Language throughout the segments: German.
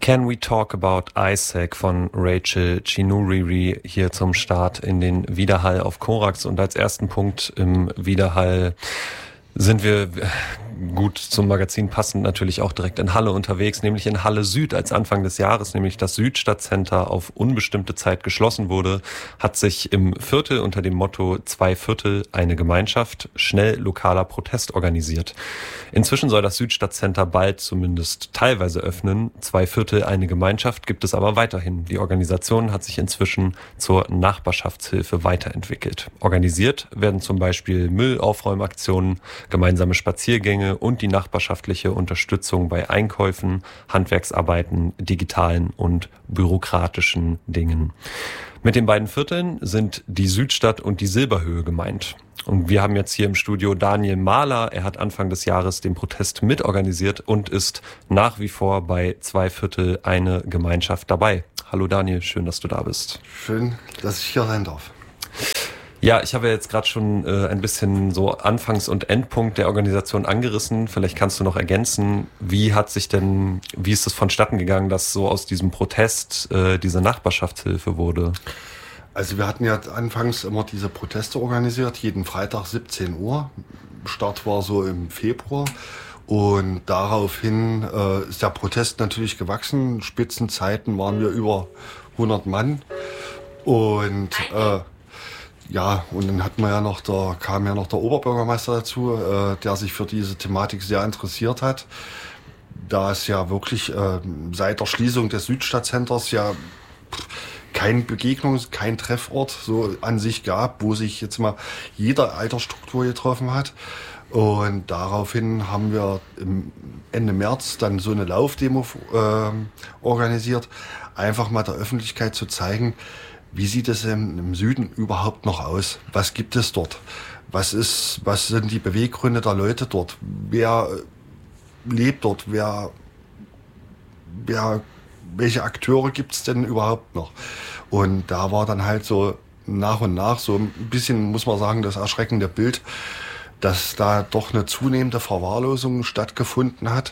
Can We Talk About Isaac von Rachel Chinuriri hier zum Start in den Widerhall auf Korax. Und als ersten Punkt im Widerhall sind wir gut zum Magazin passend natürlich auch direkt in Halle unterwegs, nämlich in Halle Süd. Als Anfang des Jahres nämlich das Südstadtcenter auf unbestimmte Zeit geschlossen wurde, hat sich im Viertel unter dem Motto 2 Viertel eine Gemeinschaft schnell lokaler Protest organisiert. Inzwischen soll das Südstadtcenter bald zumindest teilweise öffnen. 2 Viertel eine Gemeinschaft gibt es aber weiterhin. Die Organisation hat sich inzwischen zur Nachbarschaftshilfe weiterentwickelt. Organisiert werden zum Beispiel Müllaufräumaktionen, gemeinsame Spaziergänge und die nachbarschaftliche Unterstützung bei Einkäufen, Handwerksarbeiten, digitalen und bürokratischen Dingen. Mit den beiden Vierteln sind die Südstadt und die Silberhöhe gemeint. Und wir haben jetzt hier im Studio Daniel Mahler. Er hat Anfang des Jahres den Protest mitorganisiert und ist nach wie vor bei 2 Viertel eine Gemeinschaft dabei. Hallo Daniel, schön, dass du da bist. Schön, dass ich hier sein darf. Ja, ich habe ja jetzt gerade schon ein bisschen so Anfangs- und Endpunkt der Organisation angerissen. Vielleicht kannst du noch ergänzen, wie ist es vonstatten gegangen, dass so aus diesem Protest diese Nachbarschaftshilfe wurde? Also wir hatten ja anfangs immer diese Proteste organisiert, jeden Freitag 17 Uhr. Start war so im Februar. Und daraufhin ist der Protest natürlich gewachsen. Spitzenzeiten waren wir über 100 Mann. Und und dann kam ja noch der Oberbürgermeister dazu, der sich für diese Thematik sehr interessiert hat. Da es ja wirklich seit der Schließung des Südstadtcenters ja kein Treffort so an sich gab, wo sich jetzt mal jede Altersstruktur getroffen hat. Und daraufhin haben wir Ende März dann so eine Laufdemo organisiert, einfach mal der Öffentlichkeit zu zeigen, wie sieht es im Süden überhaupt noch aus? Was gibt es dort? Was sind die Beweggründe der Leute dort? Wer lebt dort? Welche Akteure gibt es denn überhaupt noch? Und da war dann halt so nach und nach so ein bisschen, muss man sagen, das erschreckende Bild, dass da doch eine zunehmende Verwahrlosung stattgefunden hat.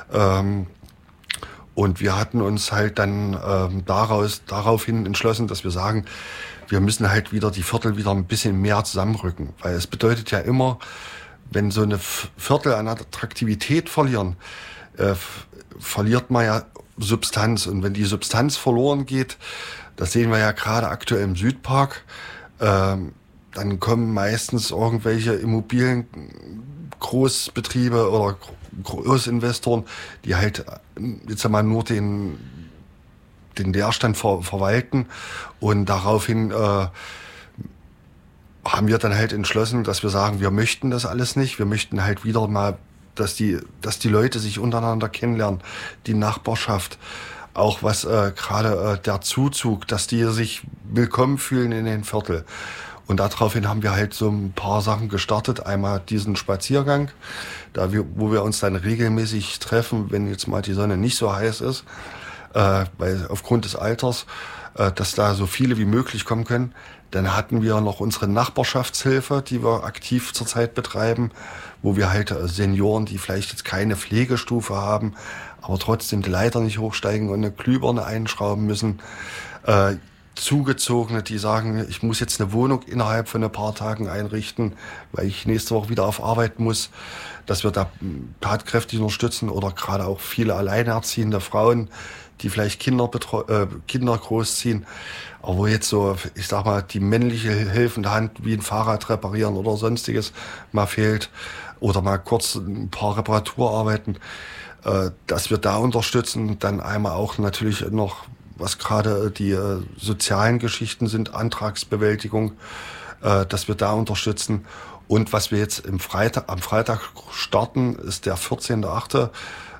Und wir hatten uns halt dann daraufhin entschlossen, dass wir sagen, wir müssen halt wieder die Viertel wieder ein bisschen mehr zusammenrücken. Weil es bedeutet ja immer, wenn so eine Viertel an Attraktivität verlieren, verliert man ja Substanz. Und wenn die Substanz verloren geht, das sehen wir ja gerade aktuell im Südpark, dann kommen meistens irgendwelche Immobilien, Großbetriebe oder Großinvestoren, die halt jetzt einmal nur den Leerstand verwalten. Und daraufhin haben wir dann halt entschlossen, dass wir sagen, wir möchten das alles nicht. Wir möchten halt wieder mal, dass die Leute sich untereinander kennenlernen, die Nachbarschaft, auch was gerade der Zuzug, dass die sich willkommen fühlen in den Viertel. Und daraufhin haben wir halt so ein paar Sachen gestartet. Einmal diesen Spaziergang, wo wir uns dann regelmäßig treffen, wenn jetzt mal die Sonne nicht so heiß ist, weil aufgrund des Alters, dass da so viele wie möglich kommen können. Dann hatten wir noch unsere Nachbarschaftshilfe, die wir aktiv zurzeit betreiben, wo wir halt Senioren, die vielleicht jetzt keine Pflegestufe haben, aber trotzdem die Leiter nicht hochsteigen und eine Glühbirne einschrauben müssen, Zugezogene, die sagen, ich muss jetzt eine Wohnung innerhalb von ein paar Tagen einrichten, weil ich nächste Woche wieder auf Arbeit muss, dass wir da tatkräftig unterstützen, oder gerade auch viele alleinerziehende Frauen, die vielleicht Kinder großziehen, aber wo jetzt so, ich sag mal, die männliche helfende Hand wie ein Fahrrad reparieren oder sonstiges mal fehlt, oder mal kurz ein paar Reparaturarbeiten, dass wir da unterstützen. Dann einmal auch natürlich noch, was gerade die sozialen Geschichten sind, Antragsbewältigung, dass wir da unterstützen. Und was wir jetzt am Freitag starten, ist der 14.8.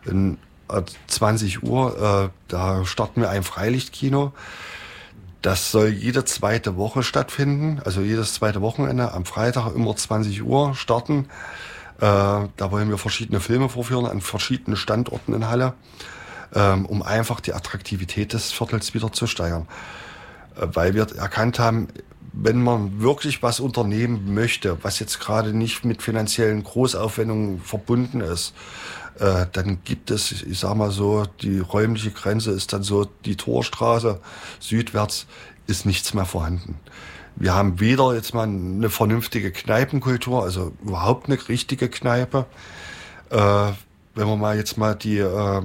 20 Uhr. Da starten wir ein Freilichtkino. Das soll jede zweite Woche stattfinden, also jedes zweite Wochenende am Freitag immer 20 Uhr starten. Da wollen wir verschiedene Filme vorführen an verschiedenen Standorten in Halle, um einfach die Attraktivität des Viertels wieder zu steigern. Weil wir erkannt haben, wenn man wirklich was unternehmen möchte, was jetzt gerade nicht mit finanziellen Großaufwendungen verbunden ist, dann gibt es, ich sag mal so, die räumliche Grenze ist dann so, die Torstraße südwärts ist nichts mehr vorhanden. Wir haben weder jetzt mal eine vernünftige Kneipenkultur, also überhaupt eine richtige Kneipe. Wenn man mal jetzt mal die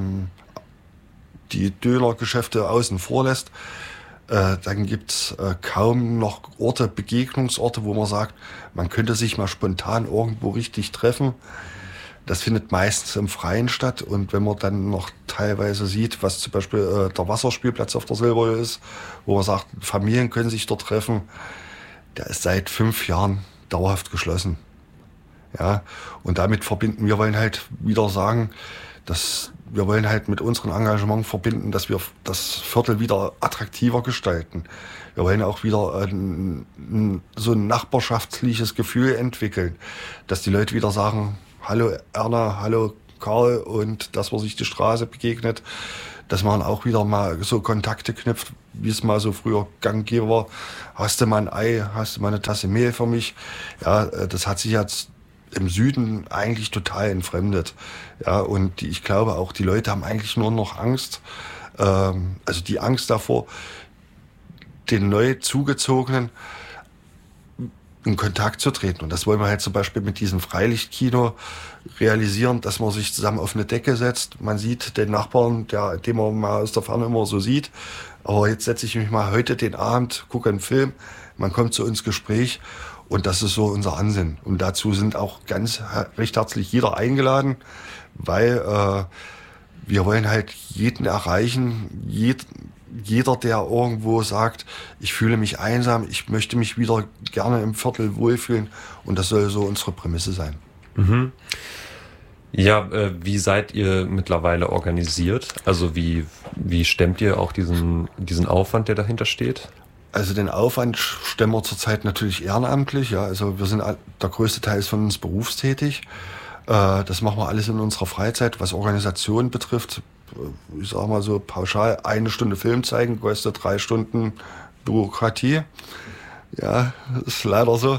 Dönergeschäfte außen vor lässt, dann gibt's kaum noch Orte, Begegnungsorte, wo man sagt, man könnte sich mal spontan irgendwo richtig treffen. Das findet meistens im Freien statt. Und wenn man dann noch teilweise sieht, was zum Beispiel der Wasserspielplatz auf der Silberhöhe ist, wo man sagt, Familien können sich dort treffen, der ist seit 5 Jahren dauerhaft geschlossen. Ja, und damit verbinden, wir wollen halt wieder sagen, dass wir wollen halt mit unserem Engagement verbinden, dass wir das Viertel wieder attraktiver gestalten. Wir wollen auch wieder so ein nachbarschaftliches Gefühl entwickeln, dass die Leute wieder sagen, hallo Erna, hallo Karl, und dass man sich die Straße begegnet, dass man auch wieder mal so Kontakte knüpft, wie es mal so früher gang und gäbe war. Hast du mal ein Ei, hast du mal eine Tasse Mehl für mich? Ja, das hat sich jetzt im Süden eigentlich total entfremdet. Ja, und ich glaube auch, die Leute haben eigentlich nur noch Angst, also die Angst davor, den neu Zugezogenen in Kontakt zu treten. Und das wollen wir halt zum Beispiel mit diesem Freilichtkino realisieren, dass man sich zusammen auf eine Decke setzt. Man sieht den Nachbarn, den man mal aus der Ferne immer so sieht. Aber jetzt setze ich mich mal heute den Abend, gucke einen Film, man kommt zu uns Gespräch. Und das ist so unser Ansinnen. Und dazu sind auch recht herzlich jeder eingeladen, weil wir wollen halt jeden erreichen, jeder, der irgendwo sagt, ich fühle mich einsam, ich möchte mich wieder gerne im Viertel wohlfühlen. Und das soll so unsere Prämisse sein. Mhm. Ja, wie seid ihr mittlerweile organisiert? Also wie stemmt ihr auch diesen Aufwand, der dahinter steht? Also den Aufwand stemmen wir zurzeit natürlich ehrenamtlich. Ja, also der größte Teil ist von uns berufstätig. Das machen wir alles in unserer Freizeit. Was Organisation betrifft, ich sag mal so pauschal, 1 Stunde Film zeigen kostet 3 Stunden Bürokratie. Ja, ist leider so.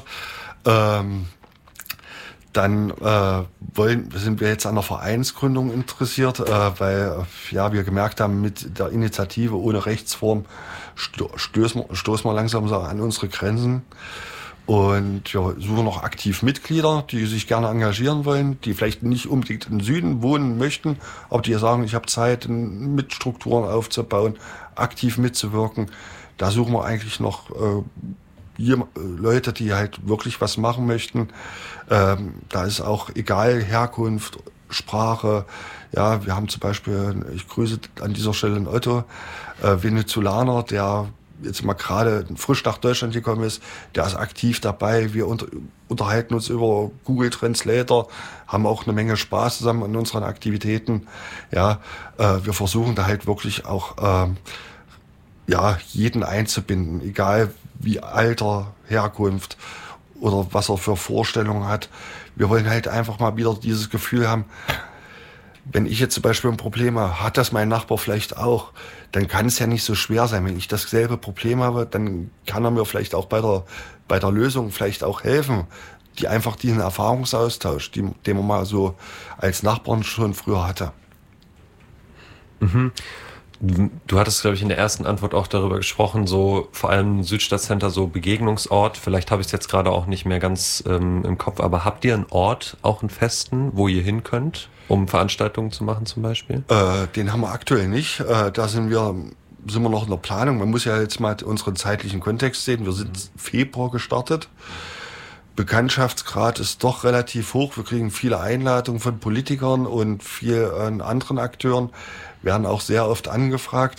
Dann sind wir jetzt an der Vereinsgründung interessiert, weil wir gemerkt haben, mit der Initiative ohne Rechtsform stoßen wir langsam so an unsere Grenzen. Und wir suchen noch aktiv Mitglieder, die sich gerne engagieren wollen, die vielleicht nicht unbedingt im Süden wohnen möchten, aber die sagen, ich habe Zeit, mit Strukturen aufzubauen, aktiv mitzuwirken. Da suchen wir eigentlich noch Leute, die halt wirklich was machen möchten. Da ist auch egal Herkunft, Sprache. Ja, wir haben zum Beispiel, ich grüße an dieser Stelle einen Otto, Venezolaner, der jetzt mal gerade frisch nach Deutschland gekommen ist, der ist aktiv dabei. Wir unterhalten uns über Google Translator, haben auch eine Menge Spaß zusammen an unseren Aktivitäten. Ja, wir versuchen da halt wirklich auch jeden einzubinden, egal wie Alter, Herkunft oder was er für Vorstellungen hat. Wir wollen halt einfach mal wieder dieses Gefühl haben, wenn ich jetzt zum Beispiel ein Problem habe, hat das mein Nachbar vielleicht auch, dann kann es ja nicht so schwer sein. Wenn ich dasselbe Problem habe, dann kann er mir vielleicht auch bei der Lösung vielleicht auch helfen. Einfach diesen Erfahrungsaustausch, den man mal so als Nachbarn schon früher hatte. Mhm. Du hattest, glaube ich, in der ersten Antwort auch darüber gesprochen, so vor allem Südstadtcenter, so Begegnungsort. Vielleicht habe ich es jetzt gerade auch nicht mehr ganz im Kopf, aber habt ihr einen Ort, auch einen festen, wo ihr hin könnt, um Veranstaltungen zu machen zum Beispiel? Den haben wir aktuell nicht. Da sind wir noch in der Planung. Man muss ja jetzt mal unseren zeitlichen Kontext sehen. Wir sind Februar gestartet. Bekanntschaftsgrad ist doch relativ hoch. Wir kriegen viele Einladungen von Politikern und vielen anderen Akteuren. Werden auch sehr oft angefragt.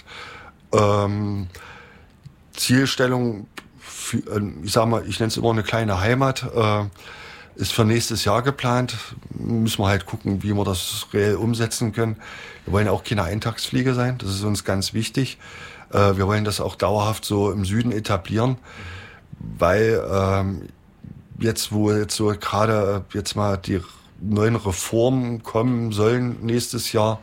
Zielstellung, ich nenne es immer eine kleine Heimat, ist für nächstes Jahr geplant. Müssen wir halt gucken, wie wir das reell umsetzen können. Wir wollen auch keine Eintagsfliege sein, das ist uns ganz wichtig. Wir wollen das auch dauerhaft so im Süden etablieren, weil jetzt so gerade jetzt mal die neuen Reformen kommen sollen nächstes Jahr,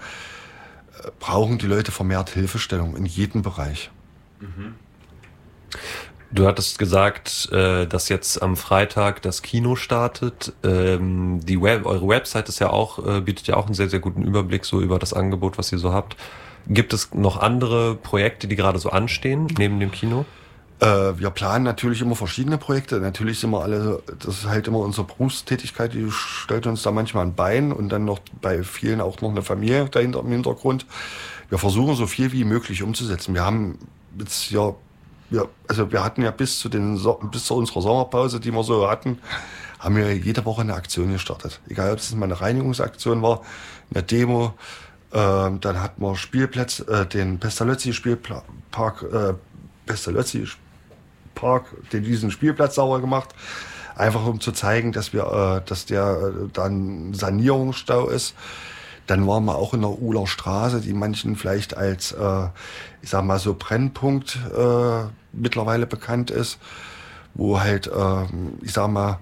brauchen die Leute vermehrt Hilfestellung in jedem Bereich. Du hattest gesagt, dass jetzt am Freitag das Kino startet. Eure Website ist ja auch, bietet ja auch einen sehr, sehr guten Überblick so über das Angebot, was ihr so habt. Gibt es noch andere Projekte, die gerade so anstehen, neben dem Kino? Wir planen natürlich immer verschiedene Projekte. Natürlich sind wir alle, das ist halt immer unsere Berufstätigkeit, die stellt uns da manchmal ein Bein und dann noch bei vielen auch noch eine Familie dahinter im Hintergrund. Wir versuchen so viel wie möglich umzusetzen. Wir haben jetzt ja, wir hatten ja bis zu unserer Sommerpause, die wir so hatten, haben wir jede Woche eine Aktion gestartet. Egal, ob es mal eine Reinigungsaktion war, eine Demo, dann hatten wir Spielplätze, den Pestalozzi-Spielpark, diesen Spielplatz sauber gemacht, einfach um zu zeigen, dass der dann Sanierungsstau ist. Dann waren wir auch in der Uhler Straße, die manchen vielleicht als, ich sag mal so Brennpunkt mittlerweile bekannt ist, wo halt, ich sag mal,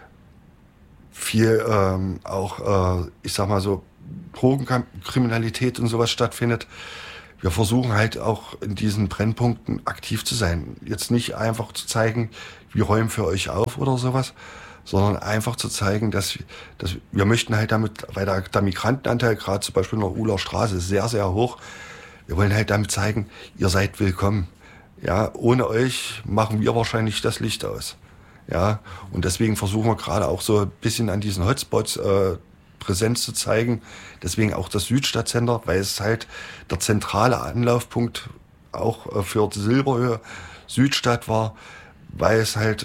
viel auch, ich sag mal so Drogenkriminalität und sowas stattfindet. Wir versuchen halt auch in diesen Brennpunkten aktiv zu sein. Jetzt nicht einfach zu zeigen, wir räumen für euch auf oder sowas, sondern einfach zu zeigen, dass wir möchten halt damit, weil der Migrantenanteil gerade zum Beispiel in der Uhler Straße ist sehr, sehr hoch, wir wollen halt damit zeigen, ihr seid willkommen. Ja, ohne euch machen wir wahrscheinlich das Licht aus. Ja, und deswegen versuchen wir gerade auch so ein bisschen an diesen Hotspots Präsenz zu zeigen. Deswegen auch das Südstadtcenter, weil es halt der zentrale Anlaufpunkt auch für die Silberhöhe Südstadt war, weil es halt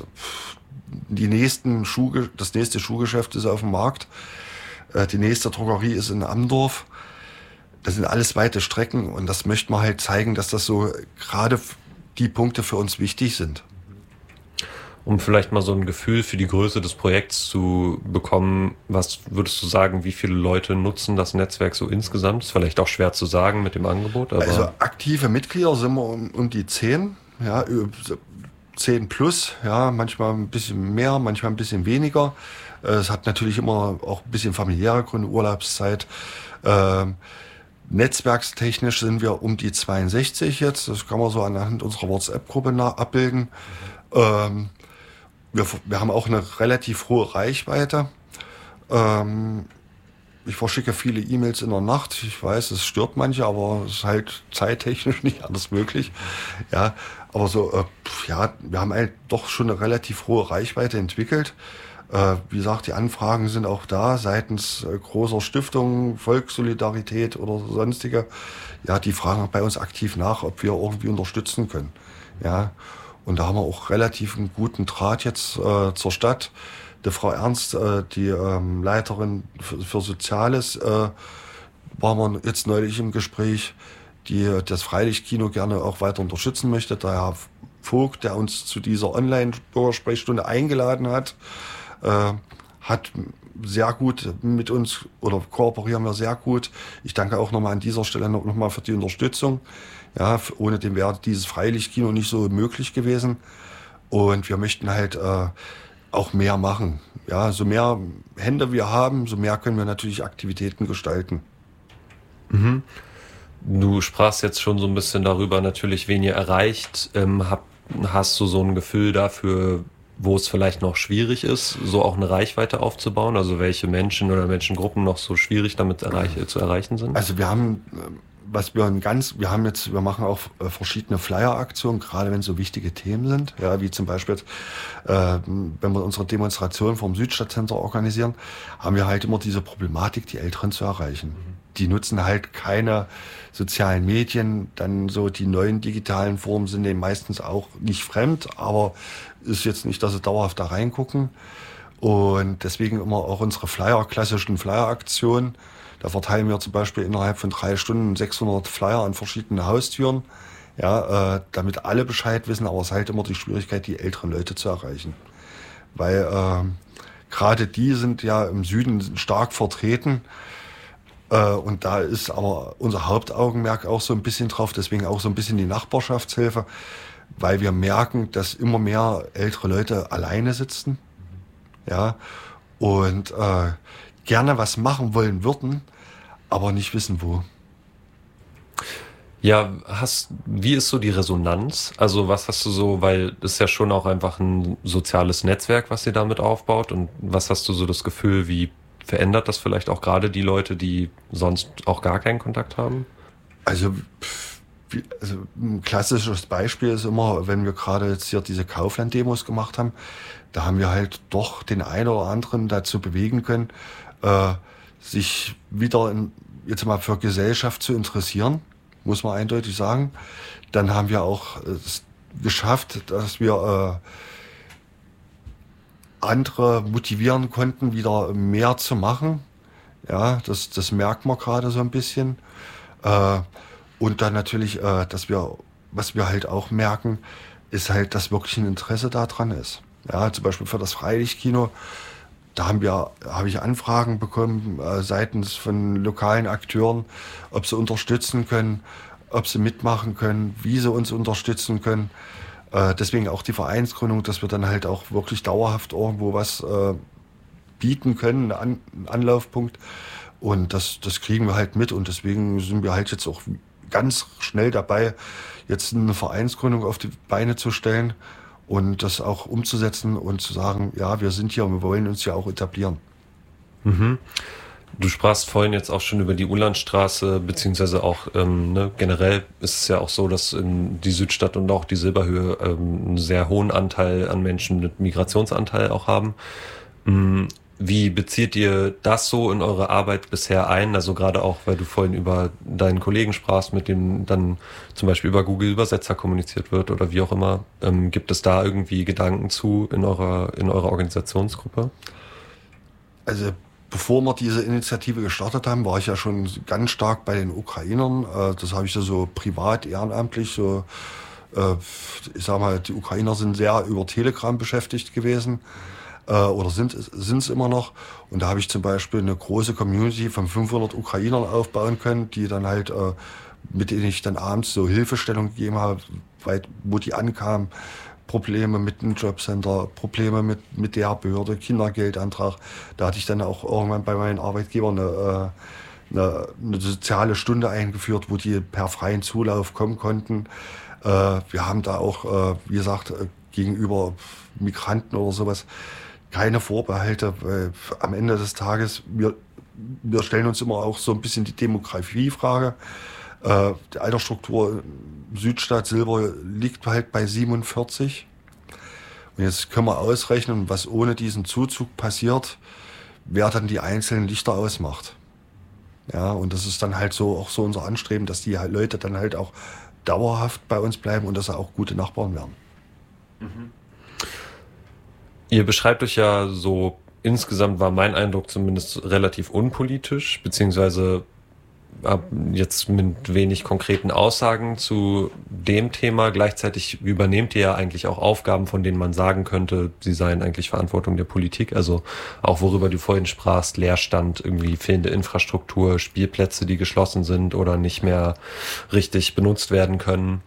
das nächste Schuhgeschäft ist auf dem Markt, die nächste Drogerie ist in Amdorf. Das sind alles weite Strecken und das möchten wir halt zeigen, dass das so gerade die Punkte für uns wichtig sind. Um vielleicht mal so ein Gefühl für die Größe des Projekts zu bekommen, was würdest du sagen, wie viele Leute nutzen das Netzwerk so insgesamt? Ist vielleicht auch schwer zu sagen mit dem Angebot. Aber also aktive Mitglieder sind wir um die 10, ja, 10 plus, ja, manchmal ein bisschen mehr, manchmal ein bisschen weniger. Es hat natürlich immer auch ein bisschen familiäre Gründe, Urlaubszeit. Netzwerkstechnisch sind wir um die 62 jetzt, das kann man so anhand unserer WhatsApp-Gruppe abbilden. Wir haben auch eine relativ hohe Reichweite. Ich verschicke viele E-Mails in der Nacht. Ich weiß, es stört manche, aber es ist halt zeittechnisch nicht anders möglich. Ja, aber so, ja, wir haben halt doch schon eine relativ hohe Reichweite entwickelt. Wie gesagt, die Anfragen sind auch da seitens großer Stiftungen, Volkssolidarität oder sonstige. Ja, die fragen bei uns aktiv nach, ob wir irgendwie unterstützen können. Ja, und da haben wir auch relativ einen guten Draht jetzt zur Stadt. Die Frau Ernst, die Leiterin für Soziales, waren wir jetzt neulich im Gespräch, die das Freilichtkino gerne auch weiter unterstützen möchte. Der Herr Vogt, der uns zu dieser Online-Bürgersprechstunde eingeladen hat, hat sehr gut mit uns oder kooperieren wir sehr gut. Ich danke auch nochmal an dieser Stelle nochmal für die Unterstützung. Ja, ohne den wäre dieses Freilichtkino nicht so möglich gewesen. Und wir möchten halt auch mehr machen. Ja, so mehr Hände wir haben, so mehr können wir natürlich Aktivitäten gestalten. Mhm. Du sprachst jetzt schon so ein bisschen darüber, natürlich, wen ihr erreicht. Hast du so ein Gefühl dafür, wo es vielleicht noch schwierig ist, so auch eine Reichweite aufzubauen? Also welche Menschen oder Menschengruppen noch so schwierig damit zu erreichen sind? Also wir haben, wir machen auch verschiedene Flyer-Aktionen, gerade wenn so wichtige Themen sind, ja, wie zum Beispiel, wenn wir unsere Demonstration vom Südstadtcenter organisieren, haben wir halt immer diese Problematik, die Älteren zu erreichen. Die nutzen halt keine sozialen Medien, dann so die neuen digitalen Formen sind denen meistens auch nicht fremd, aber ist jetzt nicht, dass sie dauerhaft da reingucken. Und deswegen immer auch unsere klassischen Flyer-Aktionen. Da verteilen wir zum Beispiel innerhalb von 3 Stunden 600 Flyer an verschiedene Haustüren, ja, damit alle Bescheid wissen, aber es ist halt immer die Schwierigkeit, die älteren Leute zu erreichen. Weil gerade die sind ja im Süden stark vertreten. Und da ist aber unser Hauptaugenmerk auch so ein bisschen drauf, deswegen auch so ein bisschen die Nachbarschaftshilfe, weil wir merken, dass immer mehr ältere Leute alleine sitzen, ja, und gerne was machen wollen würden, aber nicht wissen wo. Ja, wie ist so die Resonanz? Also was hast du so, weil das ist ja schon auch einfach ein soziales Netzwerk, was ihr damit aufbaut, und was hast du so das Gefühl, wie verändert das vielleicht auch gerade die Leute, die sonst auch gar keinen Kontakt haben? Also, also ein klassisches Beispiel ist immer, wenn wir gerade jetzt hier diese Kaufland-Demos gemacht haben, da haben wir halt doch den einen oder anderen dazu bewegen können, äh, sich wieder jetzt mal für Gesellschaft zu interessieren, muss man eindeutig sagen. Dann haben wir auch es geschafft, dass wir andere motivieren konnten, wieder mehr zu machen. Ja, das merkt man gerade so ein bisschen. Äh, und dann natürlich, was wir halt auch merken, ist halt, dass wirklich ein Interesse daran ist. Ja, zum Beispiel für das Freilichtkino, da habe ich Anfragen bekommen seitens von lokalen Akteuren, ob sie unterstützen können, ob sie mitmachen können, wie sie uns unterstützen können. Deswegen auch die Vereinsgründung, dass wir dann halt auch wirklich dauerhaft irgendwo was bieten können, einen Anlaufpunkt. Und das kriegen wir halt mit, und deswegen sind wir halt jetzt auch ganz schnell dabei, jetzt eine Vereinsgründung auf die Beine zu stellen und das auch umzusetzen und zu sagen, ja, wir sind hier und wir wollen uns ja auch etablieren. Mhm. Du sprachst vorhin jetzt auch schon über die Ulandstraße, beziehungsweise auch ne, generell ist es ja auch so, dass die Südstadt und auch die Silberhöhe einen sehr hohen Anteil an Menschen mit Migrationsanteil auch haben. Wie bezieht ihr das so in eure Arbeit bisher ein? Also gerade auch, weil du vorhin über deinen Kollegen sprachst, mit dem dann zum Beispiel über Google Übersetzer kommuniziert wird oder wie auch immer. Gibt es da irgendwie Gedanken zu in eurer Organisationsgruppe? Also bevor wir diese Initiative gestartet haben, war ich ja schon ganz stark bei den Ukrainern. Das habe ich ja so privat, ehrenamtlich, so, ich sag mal, die Ukrainer sind sehr über Telegram beschäftigt gewesen. Oder sind es immer noch. Und da habe ich zum Beispiel eine große Community von 500 Ukrainern aufbauen können, die dann halt, mit denen ich dann abends so Hilfestellung gegeben habe, wo die ankamen. Probleme mit dem Jobcenter, Probleme mit der Behörde, Kindergeldantrag. Da hatte ich dann auch irgendwann bei meinen Arbeitgebern eine soziale Stunde eingeführt, wo die per freien Zulauf kommen konnten. Wir haben da auch, wie gesagt, gegenüber Migranten oder sowas keine Vorbehalte, weil am Ende des Tages, wir stellen uns immer auch so ein bisschen die Demografiefrage. Die Altersstruktur Südstadt Silber liegt halt bei 47. Und jetzt können wir ausrechnen, was ohne diesen Zuzug passiert, wer dann die einzelnen Lichter ausmacht. Ja, und das ist dann halt so auch so unser Anstreben, dass die Leute dann halt auch dauerhaft bei uns bleiben und dass sie auch gute Nachbarn werden. Mhm. Ihr beschreibt euch ja so, insgesamt war mein Eindruck zumindest relativ unpolitisch, beziehungsweise jetzt mit wenig konkreten Aussagen zu dem Thema. Gleichzeitig übernehmt ihr ja eigentlich auch Aufgaben, von denen man sagen könnte, sie seien eigentlich Verantwortung der Politik. Also auch worüber du vorhin sprachst, Leerstand, irgendwie fehlende Infrastruktur, Spielplätze, die geschlossen sind oder nicht mehr richtig benutzt werden können.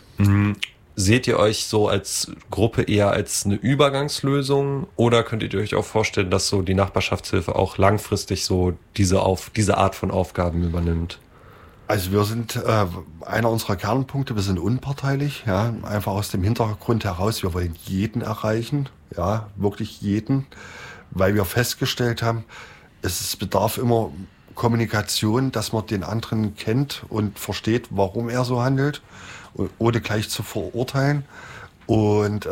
Seht ihr euch so als Gruppe eher als eine Übergangslösung, oder könntet ihr euch auch vorstellen, dass so die Nachbarschaftshilfe auch langfristig so diese Art von Aufgaben übernimmt? Also wir sind einer unserer Kernpunkte, wir sind unparteilich, ja, einfach aus dem Hintergrund heraus, wir wollen jeden erreichen, ja, wirklich jeden, weil wir festgestellt haben, es bedarf immer Kommunikation, dass man den anderen kennt und versteht, warum er so handelt, ohne gleich zu verurteilen. Und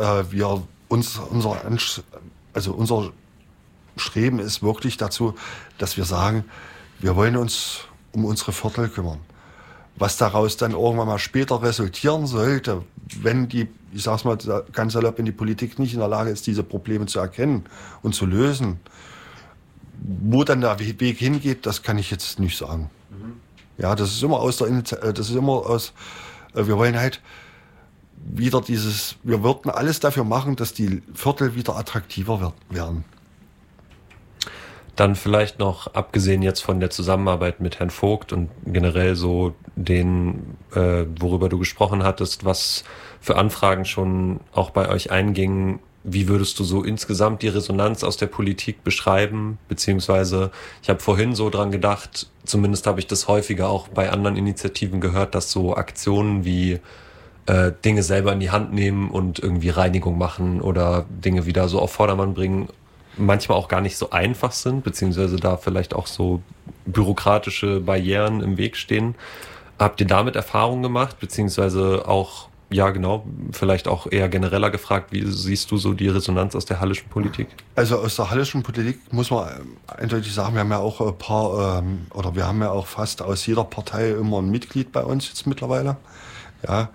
unser Streben ist wirklich dazu, dass wir sagen, wir wollen uns um unsere Viertel kümmern. Was daraus dann irgendwann mal später resultieren sollte, wenn ich sag's mal ganz salopp, wenn die Politik nicht in der Lage ist, diese Probleme zu erkennen und zu lösen, wo dann der Weg hingeht, das kann ich jetzt nicht sagen. Ja, das ist immer wir wollen halt wieder wir würden alles dafür machen, dass die Viertel wieder attraktiver werden. Dann vielleicht noch, abgesehen jetzt von der Zusammenarbeit mit Herrn Vogt und generell so worüber du gesprochen hattest, was für Anfragen schon auch bei euch eingingen, wie würdest du so insgesamt die Resonanz aus der Politik beschreiben? Beziehungsweise, ich habe vorhin so dran gedacht, zumindest habe ich das häufiger auch bei anderen Initiativen gehört, dass so Aktionen wie Dinge selber in die Hand nehmen und irgendwie Reinigung machen oder Dinge wieder so auf Vordermann bringen, manchmal auch gar nicht so einfach sind, beziehungsweise da vielleicht auch so bürokratische Barrieren im Weg stehen. Habt ihr damit Erfahrungen gemacht, beziehungsweise auch, ja genau, vielleicht auch eher genereller gefragt, wie siehst du so die Resonanz aus der hallischen Politik? Also aus der hallischen Politik muss man eindeutig sagen, wir haben ja auch ein paar, oder wir haben ja auch fast aus jeder Partei immer ein Mitglied bei uns jetzt mittlerweile. Ja,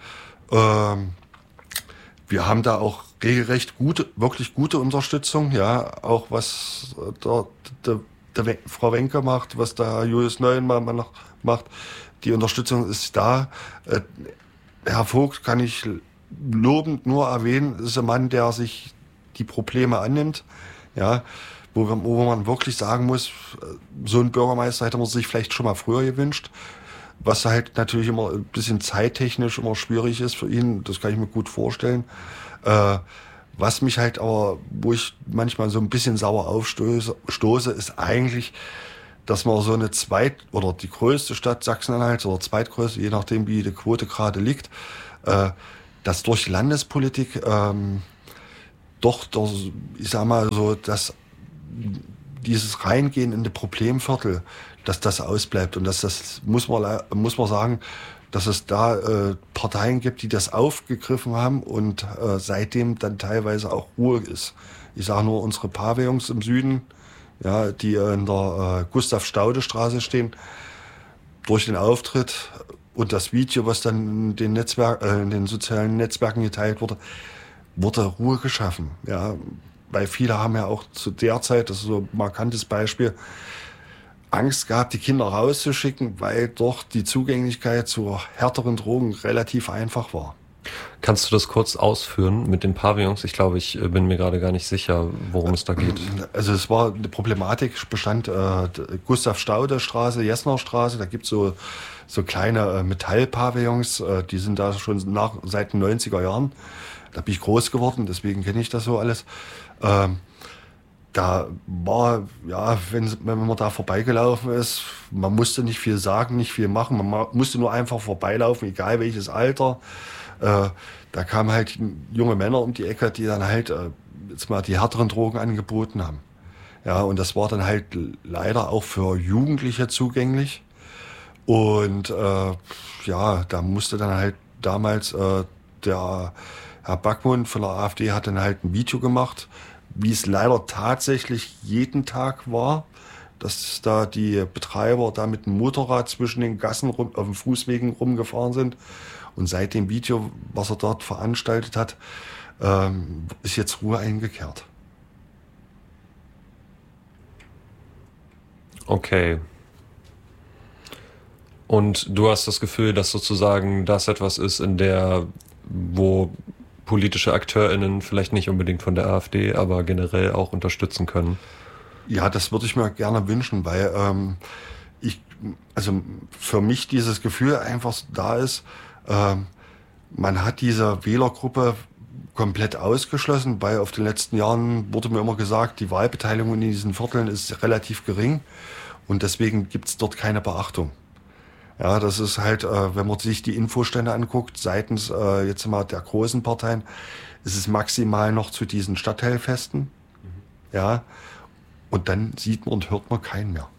wir haben da auch regelrecht wirklich gute Unterstützung, ja, auch was der Frau Wenke macht, was der Julius Neumann noch macht. Die Unterstützung ist da. Herr Vogt kann ich lobend nur erwähnen, ist ein Mann, der sich die Probleme annimmt, ja, wo man wirklich sagen muss, so ein Bürgermeister hätte man sich vielleicht schon mal früher gewünscht. Was halt natürlich immer ein bisschen zeittechnisch immer schwierig ist für ihn, das kann ich mir gut vorstellen. Was mich halt aber, wo ich manchmal so ein bisschen sauer aufstoße, ist eigentlich, dass man so eine oder die größte Stadt Sachsen-Anhalt oder zweitgrößte, je nachdem wie die Quote gerade liegt, dass durch Landespolitik doch, ich sag mal so, dass dieses Reingehen in die Problemviertel, dass das ausbleibt und dass das, muss man sagen, dass es da Parteien gibt, die das aufgegriffen haben und seitdem dann teilweise auch Ruhe ist. Ich sage nur unsere Pavillons im Süden, ja, die in der Gustav-Staude-Straße stehen, durch den Auftritt und das Video, was dann in den sozialen Netzwerken geteilt wurde Ruhe geschaffen. Ja, weil viele haben ja auch zu der Zeit, das ist so ein markantes Beispiel, Angst gehabt, die Kinder rauszuschicken, weil doch die Zugänglichkeit zu härteren Drogen relativ einfach war. Kannst du das kurz ausführen mit den Pavillons? Ich glaube, ich bin mir gerade gar nicht sicher, worum es da geht. Also es war eine Problematik, bestand Gustav-Staude-Straße, Jessener-Straße, da gibt es so kleine Metallpavillons, die sind da schon seit den 90er Jahren. Da bin ich groß geworden, deswegen kenne ich das so alles. Da war, ja, wenn man da vorbeigelaufen ist, man musste nicht viel sagen, nicht viel machen, man musste nur einfach vorbeilaufen, egal welches Alter. Da kamen halt junge Männer um die Ecke, die dann halt jetzt mal die härteren Drogen angeboten haben. Ja, und das war dann halt leider auch für Jugendliche zugänglich. Und ja, da musste dann halt damals der Herr Backmund von der AfD hat dann halt ein Video gemacht, wie es leider tatsächlich jeden Tag war, dass da die Betreiber da mit dem Motorrad zwischen den Gassen auf den Fußwegen rumgefahren sind. Und seit dem Video, was er dort veranstaltet hat, ist jetzt Ruhe eingekehrt. Okay. Und du hast das Gefühl, dass sozusagen das etwas ist, wo politische AkteurInnen vielleicht nicht unbedingt von der AfD, aber generell auch unterstützen können? Ja, das würde ich mir gerne wünschen, weil also für mich dieses Gefühl einfach da ist, man hat diese Wählergruppe komplett ausgeschlossen, weil auf den letzten Jahren wurde mir immer gesagt, die Wahlbeteiligung in diesen Vierteln ist relativ gering und deswegen gibt es dort keine Beachtung. Ja, das ist halt, wenn man sich die Infostände anguckt, seitens jetzt mal der großen Parteien, ist es maximal noch zu diesen Stadtteilfesten. Ja, und dann sieht man und hört man keinen mehr.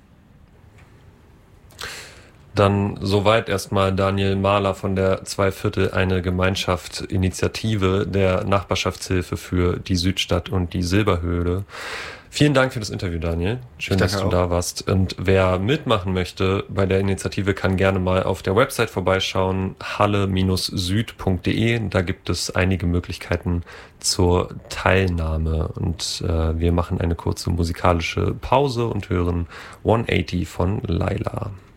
Dann soweit erstmal Daniel Mahler von der 2/4 eine Gemeinschaft Initiative der Nachbarschaftshilfe für die Südstadt und die Silberhöhle. Vielen Dank für das Interview, Daniel. Schön, dass du da warst. Und wer mitmachen möchte bei der Initiative, kann gerne mal auf der Website vorbeischauen, halle-süd.de. Da gibt es einige Möglichkeiten zur Teilnahme. Und wir machen eine kurze musikalische Pause und hören 180 von Laila.